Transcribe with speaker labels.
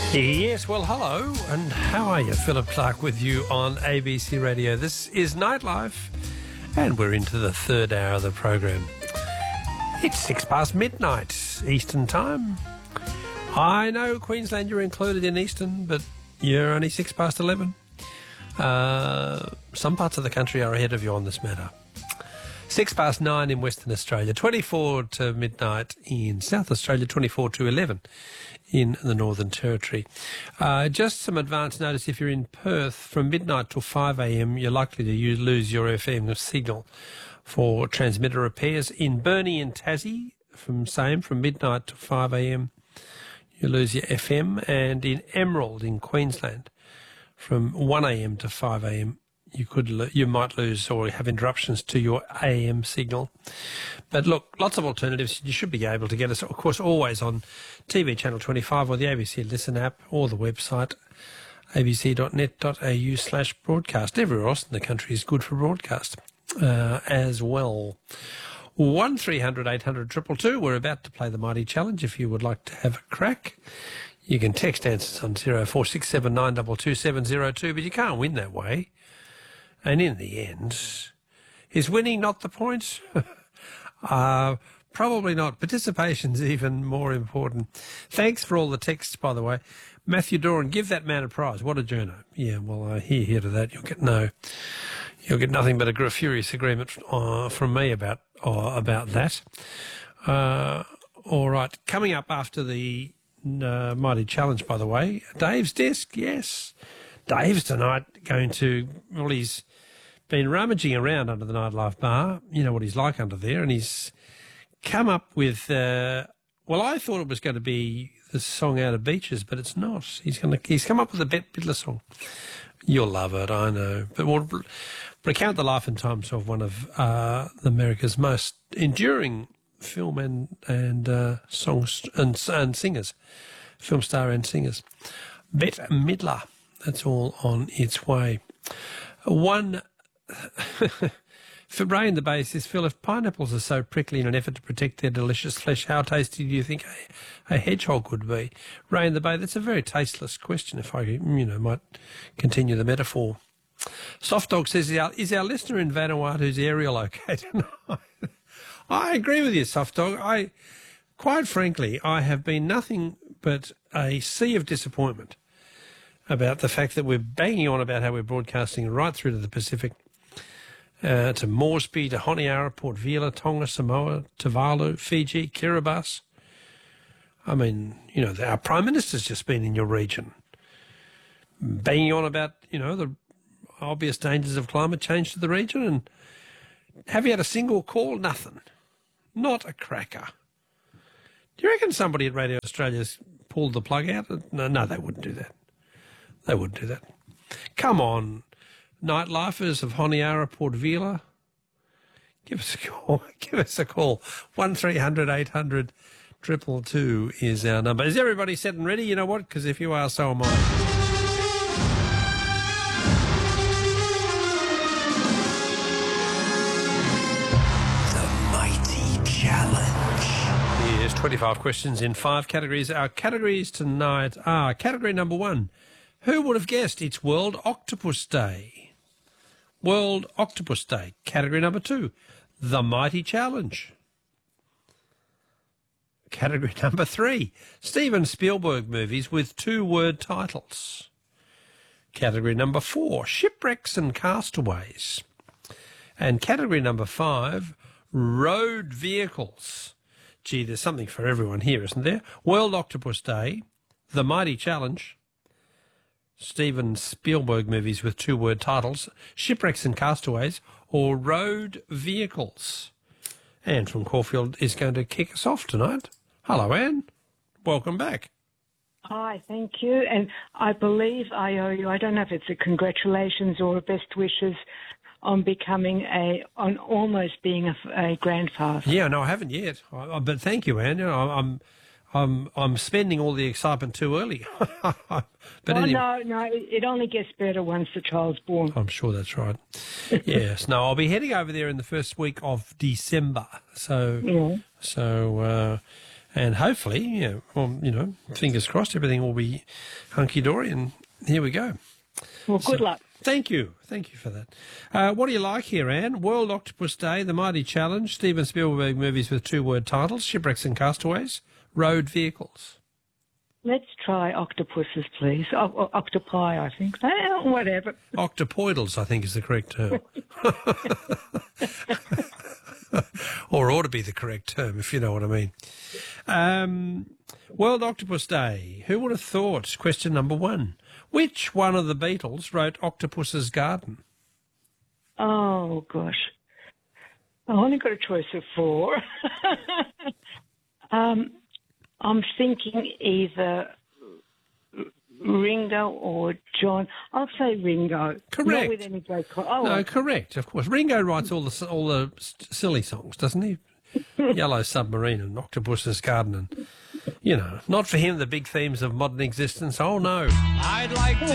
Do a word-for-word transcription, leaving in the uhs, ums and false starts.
Speaker 1: Yes, well, hello, and how are you? Philip Clark with you on A B C Radio. This is Nightlife, and we're into the third hour of the program. It's six past midnight, Eastern Time. I know, Queensland, you're included in Eastern, but you're only six past eleven. Uh, some parts of the country are ahead of you on this matter. Six past nine in Western Australia, twenty-four to midnight in South Australia, twenty-four to eleven in the Northern Territory. Uh, just some advance notice, if you're in Perth, from midnight till five a m, you're likely to use, lose your F M signal for transmitter repairs. In Burnie and Tassie, from same, from midnight to five a m, you lose your F M. And in Emerald in Queensland, from one a m to five a m, you could lo- you might lose or have interruptions to your A M signal. But look, lots of alternatives. You should be able to get us, of course, always on T V Channel twenty-five or the A B C Listen app or the website a b c dot net dot a u slash broadcast. Everywhere else in the country is good for broadcast uh, as well. one three hundred eight hundred two two two. We're about to play the Mighty Challenge. If you would like to have a crack, you can text answers on zero four six seven nine two two seven zero two, but you can't win that way. And in the end, is winning not the point? uh, probably not. Participation's even more important. Thanks for all the texts, by the way. Matthew Doran, give that man a prize. What a journo. Yeah, well, I hear here to that. You'll get no, you'll get nothing but a furious agreement uh, from me about uh, about that. Uh, all right, coming up after the uh, Mighty Challenge, by the way, Dave's desk. Yes, Dave's tonight going to. Well, he's been rummaging around under the Nightlife bar. You know what he's like under there, and he's come up with. Uh, well, I thought it was going to be the song Out of Beaches, but it's not. He's going to. He's come up with a Bette Midler song. You'll love it, I know. But we'll recount the life and times of one of uh, America's most enduring film and and uh, songs and, and singers, film star and singers, Bette Midler. That's all on its way. One. For Ray in the Bay says, Phil, if pineapples are so prickly in an effort to protect their delicious flesh, how tasty do you think a, a hedgehog would be? Ray in the Bay, that's a very tasteless question, if I, you know, might continue the metaphor. Soft Dog says, is our, is our listener in Vanuatu's area located? I agree with you, Soft Dog. I, quite frankly, I have been nothing but a sea of disappointment about the fact that we're banging on about how we're broadcasting right through to the Pacific, uh, to Moresby, to Honiara, Port Vila, Tonga, Samoa, Tuvalu, Fiji, Kiribati. I mean, you know, our Prime Minister's just been in your region, banging on about, you know, the obvious dangers of climate change to the region. And have you had a single call? Nothing. Not a cracker. Do you reckon somebody at Radio Australia's pulled the plug out? No, no, they wouldn't do that. They wouldn't do that. Come on, nightlifers of Honiara, Port Vila. Give us a call. Give us a call. one three hundred eight hundred two two two is our number. Is everybody set and ready? You know what? Because if you are, so am I.
Speaker 2: The Mighty Challenge.
Speaker 1: Here's twenty-five questions in five categories. Our categories tonight are category number one. Who would have guessed it's World Octopus Day? World Octopus Day. Category number two, The Mighty Challenge. Category number three, Steven Spielberg movies with two-word titles. Category number four, Shipwrecks and Castaways. And category number five, Road Vehicles. Gee, there's something for everyone here, isn't there? World Octopus Day, The Mighty Challenge, Steven Spielberg movies with two-word titles, Shipwrecks and Castaways, or Road Vehicles. Anne from Caulfield is going to kick us off tonight. Hello, Anne. Welcome back.
Speaker 3: Hi, thank you. And I believe I owe you, I don't know if it's a congratulations or a best wishes on becoming a, on almost being a, a grandfather.
Speaker 1: Yeah, no, I haven't yet. I, I, but thank you, Anne. You know, I'm... I'm I'm spending all the excitement too early. but
Speaker 3: oh,
Speaker 1: anyway,
Speaker 3: no, no, it only gets better once the child's born.
Speaker 1: I'm sure that's right. Yes. No, I'll be heading over there in the first week of December. So,
Speaker 3: yeah.
Speaker 1: so uh, And hopefully, you know, well, you know, fingers crossed, everything will be hunky-dory, and here we go.
Speaker 3: Well, good
Speaker 1: So,
Speaker 3: luck.
Speaker 1: Thank you. Thank you for that. Uh, what do you like here, Anne? World Octopus Day, The Mighty Challenge, Steven Spielberg movies with two-word titles, Shipwrecks and Castaways, Road Vehicles.
Speaker 3: Let's try octopuses, please. O- o- octopi, I think. Eh, whatever.
Speaker 1: Octopoidals, I think, is the correct term. Or ought to be the correct term, if you know what I mean. Um, World Octopus Day. Who would have thought? Question number one. Which one of the Beatles wrote Octopus's Garden?
Speaker 3: Oh, gosh. I only got a choice of four. um, I'm thinking either Ringo or John. I'll say Ringo.
Speaker 1: Correct.
Speaker 3: Not with any great... Co- oh,
Speaker 1: No,
Speaker 3: well,
Speaker 1: correct, of course. Ringo writes all the all the s- silly songs, doesn't he? Yellow Submarine and Octopus's Garden and, you know, not for him the big themes of modern existence. Oh, no.
Speaker 2: I'd like to